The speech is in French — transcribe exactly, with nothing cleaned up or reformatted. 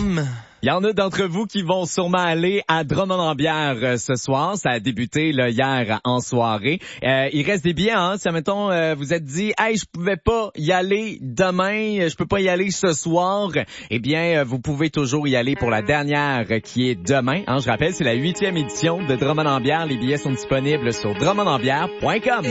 Tom. Il y en a d'entre vous qui vont sûrement aller à Drummond-en-Bière euh, ce soir. Ça a débuté là, hier en soirée. Euh, il reste des billets, hein. Si, admettons, euh, vous êtes dit, hey, je pouvais pas y aller demain, je peux pas y aller ce soir. Eh bien, euh, vous pouvez toujours y aller pour la dernière euh, qui est demain. Hein, je rappelle, c'est la huitième édition de Drummond-en-Bière. Les billets sont disponibles sur drummond en bière point com.